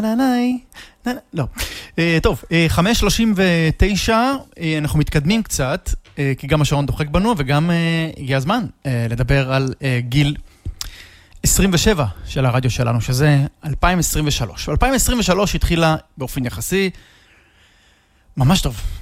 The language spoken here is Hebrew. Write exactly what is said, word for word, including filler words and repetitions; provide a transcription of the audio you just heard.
לא. טוב, חמש שלושים ותשע, אנחנו מתקדמים קצת, כי גם השעון דוחק בנו, וגם הגיע הזמן לדבר על גיל עשרים ושבע של הרדיו שלנו, שזה אלפיים עשרים ושלוש. אלפיים עשרים ושלוש התחילה באופן יחסי ממש טוב.